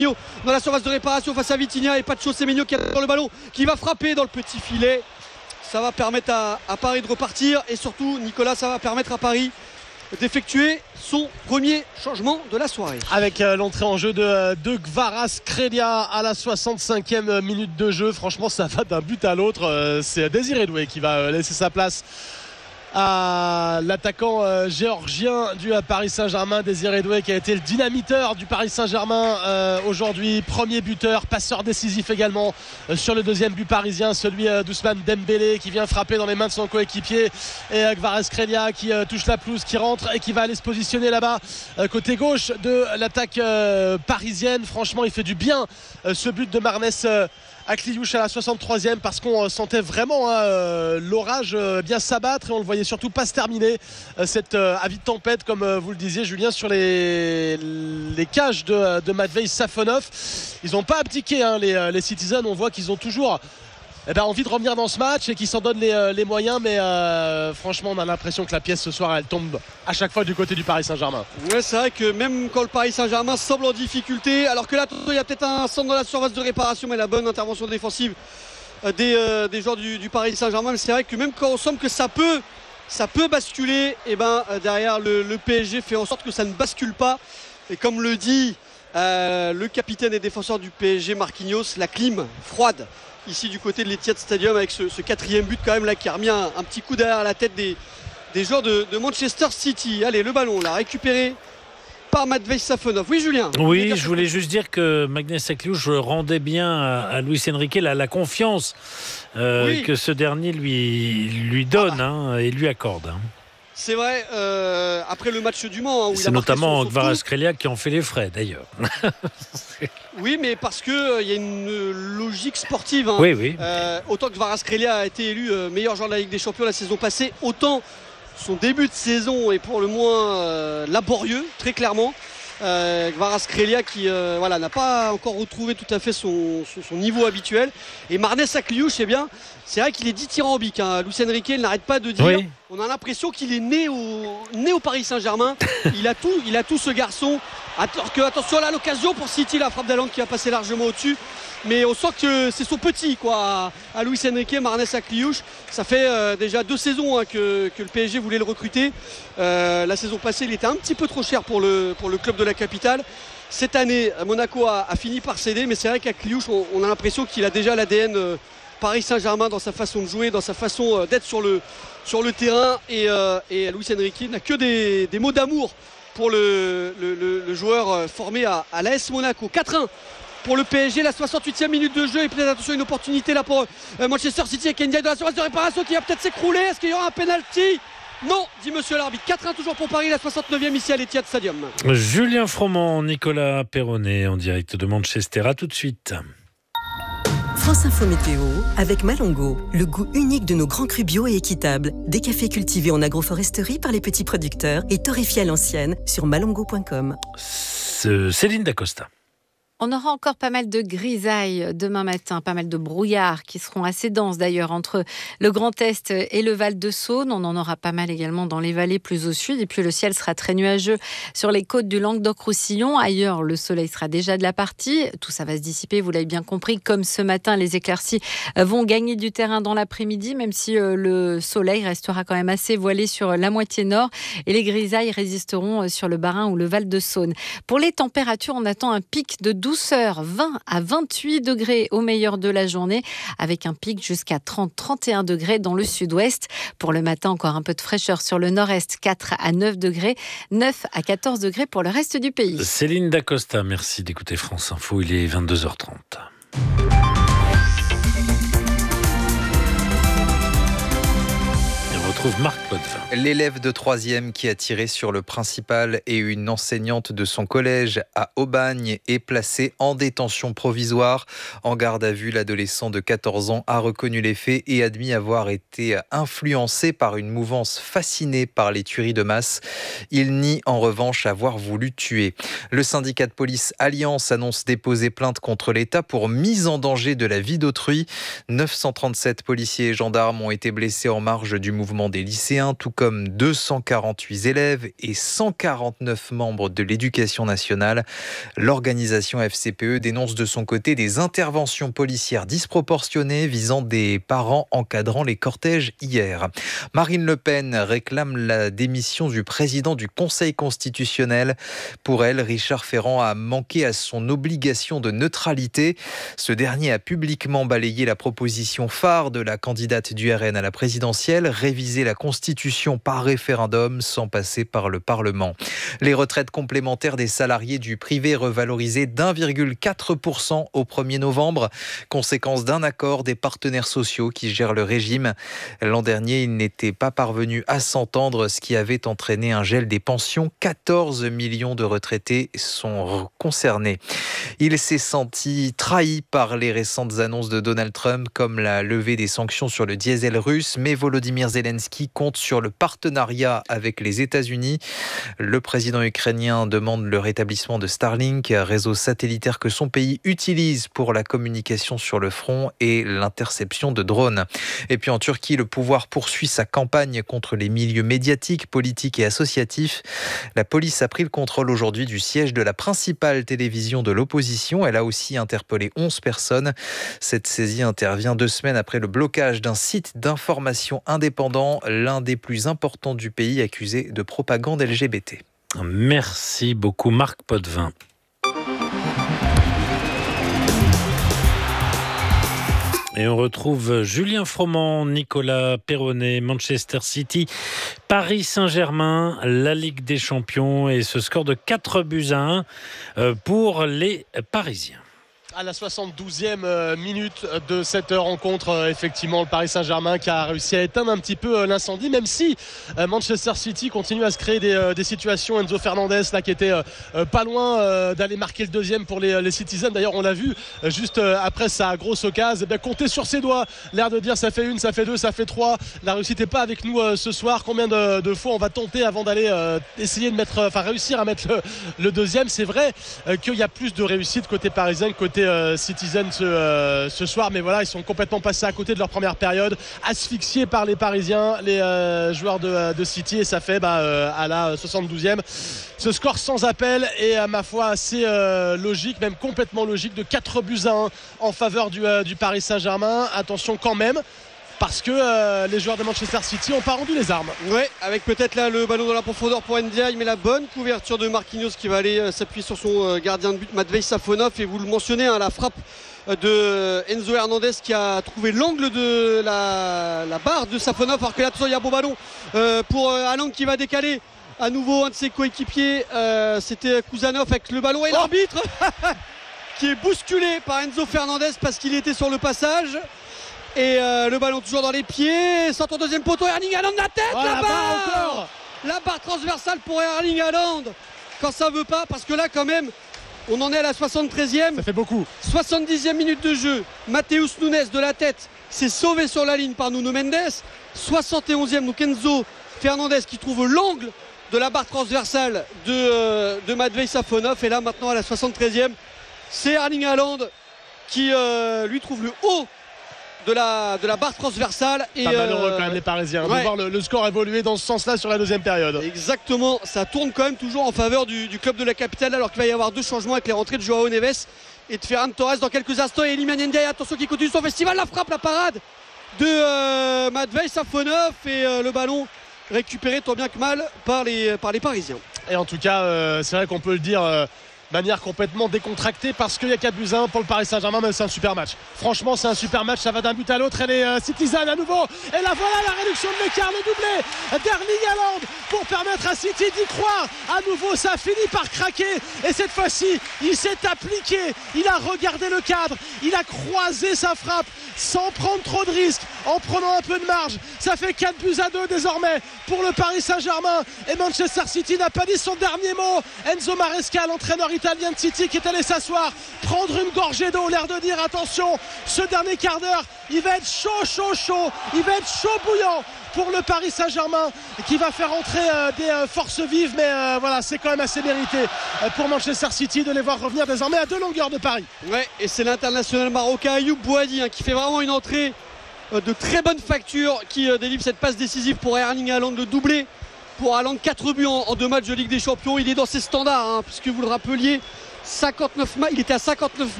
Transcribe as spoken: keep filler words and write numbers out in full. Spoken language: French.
dans la surface de réparation face à Vitinha et Pacho Semenyo qui a dans le ballon, qui va frapper dans le petit filet. Ça va permettre à, à Paris de repartir et surtout Nicolas, ça va permettre à Paris d'effectuer son premier changement de la soirée. Avec euh, l'entrée en jeu de, de Kvaratskhelia à la soixante-cinquième minute de jeu. Franchement, ça va d'un but à l'autre. Euh, c'est Désiré Doué qui va euh, laisser sa place à l'attaquant euh, géorgien du Paris Saint-Germain, Désiré Doué, qui a été le dynamiteur du Paris Saint-Germain euh, aujourd'hui, premier buteur, passeur décisif également euh, sur le deuxième but parisien, celui euh, d'Ousmane Dembélé qui vient frapper dans les mains de son coéquipier, et euh, Kvaratskhelia qui euh, touche la pelouse, qui rentre et qui va aller se positionner là-bas euh, côté gauche de l'attaque euh, parisienne. Franchement, il fait du bien euh, ce but de Marnès euh, à Kliouche à la soixante-troisième, parce qu'on sentait vraiment hein, euh, l'orage euh, bien s'abattre et on le voyait surtout pas se terminer euh, cette euh, avis de tempête, comme euh, vous le disiez Julien, sur les, les cages de, de Matvei Safonov. Ils n'ont pas abdiqué hein, les, les Citizens. On voit qu'ils ont toujours eh ben, envie de revenir dans ce match et qu'ils s'en donnent les, les moyens, mais euh, franchement on a l'impression que la pièce ce soir elle tombe à chaque fois du côté du Paris Saint-Germain. Ouais, c'est vrai que même quand le Paris Saint-Germain semble en difficulté, alors que là il y a peut-être un centre dans la surface de réparation, mais la bonne intervention défensive des, euh, des joueurs du, du Paris Saint-Germain, mais c'est vrai que même quand on semble que ça peut ça peut basculer, et ben euh, derrière le, le P S G fait en sorte que ça ne bascule pas, et comme le dit euh, le capitaine et défenseur du P S G Marquinhos, la clim froide ici du côté de l'Etihad Stadium, avec ce, ce quatrième but quand même là qui a remis un, un petit coup derrière la tête des, des joueurs de, de Manchester City. Allez, le ballon là récupéré par Matvei Safonov. Oui Julien. Oui, je voulais juste dire que Magnès Kliouche rendait bien à, à Luis Enrique la, la confiance euh, oui. que ce dernier lui, lui donne ah bah. hein, et lui accorde. Hein. C'est vrai, euh, après le match du Mans. Hein, où c'est il a notamment Kvaratskhelia qui en fait les frais d'ailleurs. Oui, mais parce qu'il euh, y a une logique sportive. Hein. Oui, oui. Euh, autant que Kvaratskhelia a été élu euh, meilleur joueur de la Ligue des Champions la saison passée, autant son début de saison est pour le moins euh, laborieux, très clairement. Euh, Kvaratskhelia qui euh, voilà, n'a pas encore retrouvé tout à fait son, son, son niveau habituel. Et Marnès à Kliouche, eh bien, c'est vrai qu'il est dithyrambique. Hein. Luis Enrique il n'arrête pas de dire. Oui. On a l'impression qu'il est né au, né au Paris Saint-Germain. Il a tout, il a tout ce garçon. Alors que, attention là, l'occasion pour City, la frappe d'Haaland qui a passé largement au-dessus. Mais on sent que c'est son petit quoi, à Luis Enrique, Marnès à Kliouche. Ça fait euh, déjà deux saisons hein, que, que le P S G voulait le recruter. Euh, la saison passée, il était un petit peu trop cher pour le, pour le club de la capitale. Cette année, Monaco a, a fini par céder, mais c'est vrai qu'à Kliouche, on, on a l'impression qu'il a déjà l'A D N euh, Paris Saint-Germain dans sa façon de jouer, dans sa façon euh, d'être sur le, sur le terrain. Et, euh, et Luis Enrique n'a que des, des mots d'amour pour le, le, le, le joueur euh, formé à, à l'A S Monaco. quatre un pour le P S G, la soixante-huitième minute de jeu, et peut-être attention une opportunité là pour euh, Manchester City avec Ndiaye dans la surface de réparation qui va peut-être s'écrouler. Est-ce qu'il y aura un penalty? Non, dit monsieur l'arbitre. quatre un toujours pour Paris, la soixante-neuvième ici à l'Etihad Stadium. Julien Froment, Nicolas Perronnet en direct de Manchester. À tout de suite. France Info Météo avec Malongo, le goût unique de nos grands crus bio et équitables. Des cafés cultivés en agroforesterie par les petits producteurs et torréfiés à l'ancienne sur malongo point com. C'est Céline Dacosta. On aura encore pas mal de grisailles demain matin, pas mal de brouillards qui seront assez denses d'ailleurs entre le Grand Est et le Val-de-Saône. On en aura pas mal également dans les vallées plus au sud. Et puis le ciel sera très nuageux sur les côtes du Languedoc-Roussillon. Ailleurs, le soleil sera déjà de la partie. Tout ça va se dissiper, vous l'avez bien compris. Comme ce matin, les éclaircies vont gagner du terrain dans l'après-midi, même si le soleil restera quand même assez voilé sur la moitié nord. Et les grisailles résisteront sur le Bas-Rhin ou le Val-de-Saône. Pour les températures, on attend un pic de douceur, vingt à vingt-huit degrés au meilleur de la journée, avec un pic jusqu'à trente à trente et un degrés dans le sud-ouest. Pour le matin, encore un peu de fraîcheur sur le nord-est, quatre à neuf degrés, neuf à quatorze degrés pour le reste du pays. Céline Dacosta, merci d'écouter France Info, il est vingt-deux heures trente. Marc Potvin. L'élève de troisième qui a tiré sur le principal et une enseignante de son collège à Aubagne est placé en détention provisoire. En garde à vue, l'adolescent de quatorze ans a reconnu les faits et admis avoir été influencé par une mouvance fascinée par les tueries de masse. Il nie en revanche avoir voulu tuer. Le syndicat de police Alliance annonce déposer plainte contre l'État pour mise en danger de la vie d'autrui. neuf cent trente-sept policiers et gendarmes ont été blessés en marge du mouvement des lycéens, tout comme deux cent quarante-huit élèves et cent quarante-neuf membres de l'éducation nationale. L'organisation F C P E dénonce de son côté des interventions policières disproportionnées visant des parents encadrant les cortèges hier. Marine Le Pen réclame la démission du président du Conseil constitutionnel. Pour elle, Richard Ferrand a manqué à son obligation de neutralité. Ce dernier a publiquement balayé la proposition phare de la candidate du R N à la présidentielle, réviser la Constitution par référendum sans passer par le Parlement. Les retraites complémentaires des salariés du privé revalorisées d'un virgule quatre pour cent au premier novembre, conséquence d'un accord des partenaires sociaux qui gèrent le régime. L'an dernier, il n'était pas parvenu à s'entendre, ce qui avait entraîné un gel des pensions. quatorze millions de retraités sont concernés. Il s'est senti trahi par les récentes annonces de Donald Trump, comme la levée des sanctions sur le diesel russe, mais Volodymyr Zelensky compte sur le partenariat avec les États-Unis. Le président ukrainien demande le rétablissement de Starlink, réseau satellitaire que son pays utilise pour la communication sur le front et l'interception de drones. Et puis en Turquie, le pouvoir poursuit sa campagne contre les milieux médiatiques, politiques et associatifs. La police a pris le contrôle aujourd'hui du siège de la principale télévision de l'opposition. Elle a aussi interpellé onze personnes. Cette saisie intervient deux semaines après le blocage d'un site d'information indépendant, l'un des plus importants du pays, accusé de propagande L G B T. Merci beaucoup Marc Potvin. Et on retrouve Julien Froment, Nicolas Perronnet, Manchester City, Paris Saint-Germain, la Ligue des Champions et ce score de quatre buts à un pour les Parisiens. À la soixante-douzième minute de cette rencontre, effectivement, le Paris Saint-Germain qui a réussi à éteindre un petit peu l'incendie, même si Manchester City continue à se créer des, des situations. Enzo Fernandez, là, qui était pas loin d'aller marquer le deuxième pour les, les Citizens. D'ailleurs, on l'a vu juste après sa grosse occasion. Eh bien, compter sur ses doigts, l'air de dire ça fait une, ça fait deux, ça fait trois. La réussite n'est pas avec nous ce soir. Combien de, de fois on va tenter avant d'aller euh, essayer de mettre, enfin réussir à mettre le, le deuxième. C'est vrai euh, qu'il y a plus de réussite côté parisien que côté Euh, Citizen ce, euh, ce soir, mais voilà, ils sont complètement passés à côté de leur première période, asphyxiés par les Parisiens, les euh, joueurs de, de City, et ça fait bah, euh, à la soixante-douzième ce score sans appel et à ma foi assez euh, logique, même complètement logique, de quatre buts à un en faveur du, euh, du Paris Saint-Germain. Attention quand même, parce que euh, les joueurs de Manchester City n'ont pas rendu les armes. Ouais, avec peut-être là le ballon dans la profondeur pour Ndiaye, mais la bonne couverture de Marquinhos qui va aller euh, s'appuyer sur son euh, gardien de but Matvei Safonov. Et vous le mentionnez, hein, la frappe euh, de Enzo Hernandez qui a trouvé l'angle de la, la barre de Safonov. Alors que là, il y a un beau ballon euh, pour euh, Haaland qui va décaler à nouveau un de ses coéquipiers. Euh, c'était Kuzanov avec le ballon et oh l'arbitre qui est bousculé par Enzo Fernandez parce qu'il était sur le passage. Et euh, le ballon toujours dans les pieds, centre au deuxième poteau, Erling Haaland la tête, oh, la, la barre, barre encore la barre transversale pour Erling Haaland quand ça veut pas, parce que là quand même on en est à la soixante-treizième, ça fait beaucoup, soixante-dixième minute de jeu. Mateus Nunes de la tête s'est sauvé sur la ligne par Nuno Mendes. Soixante et onzième, donc Enzo Fernandez qui trouve l'angle de la barre transversale de, euh, de Matvei Safonov. Et là maintenant à la soixante-treizième, c'est Erling Haaland qui euh, lui trouve le haut de la, de la barre transversale. Et pas malheureux euh, quand même les Parisiens ouais. de voir le, le score évoluer dans ce sens-là sur la deuxième période. Exactement, ça tourne quand même toujours en faveur du, du club de la capitale, alors qu'il va y avoir deux changements avec les rentrées de Joao Neves et de Ferran Torres dans quelques instants. Et Iliman Ndiaye, attention, qui continue son festival, la frappe, la parade de euh, Matvei Safonov et euh, le ballon récupéré tant bien que mal par les, par les Parisiens. Et en tout cas euh, c'est vrai qu'on peut le dire euh, manière complètement décontractée, parce qu'il y a quatre buts à un pour le Paris Saint-Germain, mais c'est un super match. Franchement, c'est un super match, ça va d'un but à l'autre. Elle est euh, Citizen à nouveau. Et là, voilà la réduction de l'écart, le doublé d'Erling Haaland pour permettre à City d'y croire. À nouveau, ça a fini par craquer. Et cette fois-ci, il s'est appliqué. Il a regardé le cadre. Il a croisé sa frappe sans prendre trop de risques, en prenant un peu de marge. Ça fait quatre buts à deux désormais pour le Paris Saint-Germain. Et Manchester City n'a pas dit son dernier mot. Enzo Maresca, l'entraîneur italien de City, qui est allé s'asseoir, prendre une gorgée d'eau, l'air de dire attention, ce dernier quart d'heure, il va être chaud, chaud, chaud. Il va être chaud bouillant pour le Paris Saint-Germain, qui va faire entrer euh, des euh, forces vives, mais euh, voilà, c'est quand même assez mérité euh, pour Manchester City de les voir revenir désormais à deux longueurs de Paris. Ouais, et c'est l'international marocain Ayoub Bouhaddi hein, qui fait vraiment une entrée de très bonne facture qui délivre cette passe décisive pour Erling Haaland, le doublé pour Haaland, quatre buts en, en deux matchs de Ligue des Champions. Il est dans ses standards, hein, puisque vous le rappeliez, cinquante-neuf ma- il était à cinquante-neuf